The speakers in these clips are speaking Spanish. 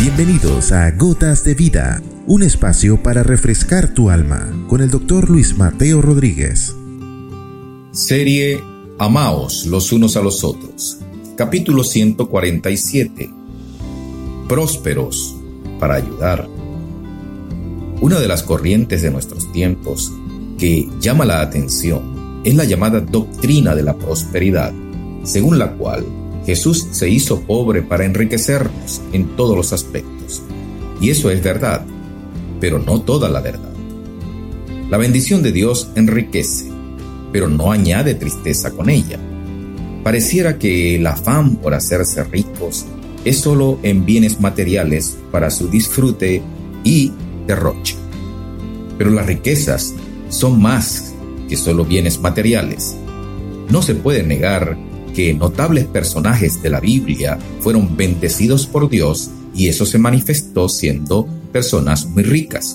Bienvenidos a Gotas de Vida, un espacio para refrescar tu alma, con el Dr. Luis Mateo Rodríguez. Serie Amaos los unos a los otros. Capítulo 147. Prósperos para ayudar. Una de las corrientes de nuestros tiempos que llama la atención es la llamada doctrina de la prosperidad, según la cual Jesús se hizo pobre para enriquecernos en todos los aspectos. Y eso es verdad, pero no toda la verdad. La bendición de Dios enriquece, pero no añade tristeza con ella. Pareciera que el afán por hacerse ricos es solo en bienes materiales para su disfrute y derroche. Pero las riquezas son más que solo bienes materiales. No se puede negar que notables personajes de la Biblia fueron bendecidos por Dios y eso se manifestó siendo personas muy ricas.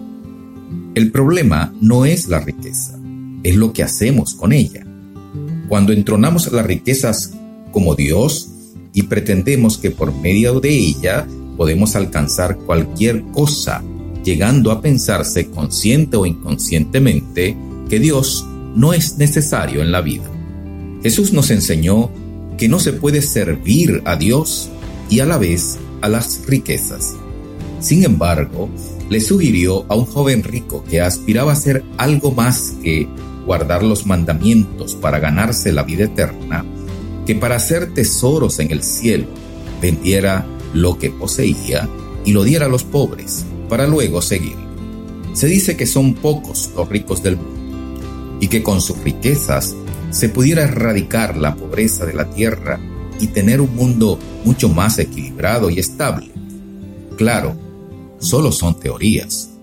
El problema no es la riqueza, es lo que hacemos con ella. Cuando entronamos las riquezas como Dios y pretendemos que por medio de ella podemos alcanzar cualquier cosa, llegando a pensarse consciente o inconscientemente que Dios no es necesario en la vida. Jesús nos enseñó que no se puede servir a Dios y a la vez a las riquezas. Sin embargo, le sugirió a un joven rico que aspiraba a ser algo más que guardar los mandamientos para ganarse la vida eterna, que para hacer tesoros en el cielo vendiera lo que poseía y lo diera a los pobres, para luego seguirlo. Se dice que son pocos los ricos del mundo y que con sus riquezas se pudiera erradicar la pobreza de la tierra y tener un mundo mucho más equilibrado y estable. Claro, solo son teorías.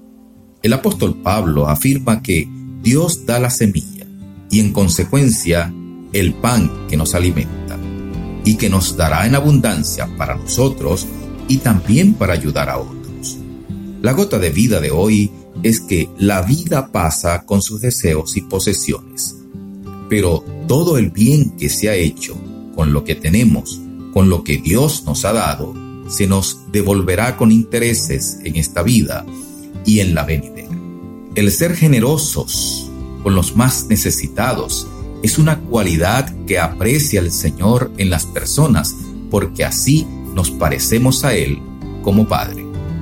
El apóstol Pablo afirma que Dios da la semilla y en consecuencia el pan que nos alimenta y que nos dará en abundancia para nosotros y también para ayudar a otros. La gota de vida de hoy es que la vida pasa con sus deseos y posesiones. Pero todo el bien que se ha hecho con lo que tenemos, con lo que Dios nos ha dado, se nos devolverá con intereses en esta vida y en la venidera. El ser generosos con los más necesitados es una cualidad que aprecia el Señor en las personas, porque así nos parecemos a Él como Padre.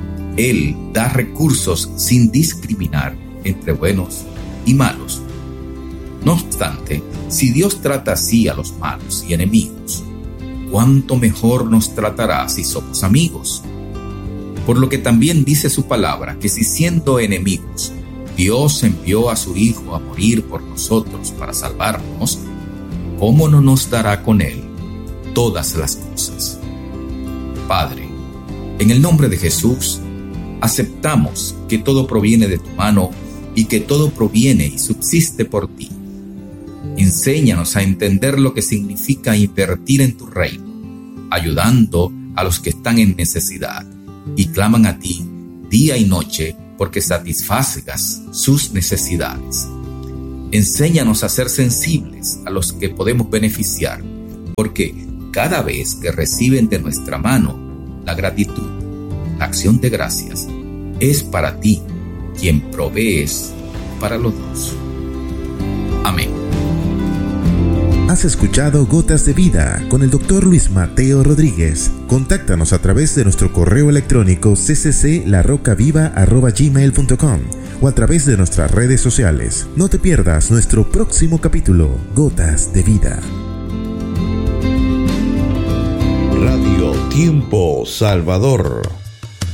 Él da recursos sin discriminar entre buenos y malos. No obstante, si Dios trata así a los malos y enemigos, ¿cuánto mejor nos tratará si somos amigos? Por lo que también dice su palabra que si siendo enemigos, Dios envió a su Hijo a morir por nosotros para salvarnos, ¿cómo no nos dará con Él todas las cosas? Padre, en el nombre de Jesús, aceptamos que todo proviene de tu mano y que todo proviene y subsiste por ti. Enséñanos a entender lo que significa invertir en tu reino, ayudando a los que están en necesidad y claman a ti día y noche porque satisfagas sus necesidades. Enséñanos a ser sensibles a los que podemos beneficiar, porque cada vez que reciben de nuestra mano la gratitud, la acción de gracias, es para ti quien provees para los dos. Amén. Has escuchado Gotas de Vida con el Dr. Luis Mateo Rodríguez. Contáctanos a través de nuestro correo electrónico ccclarrocaviva@gmail.com o a través de nuestras redes sociales. No te pierdas nuestro próximo capítulo, Gotas de Vida. Radio Tiempo Salvador.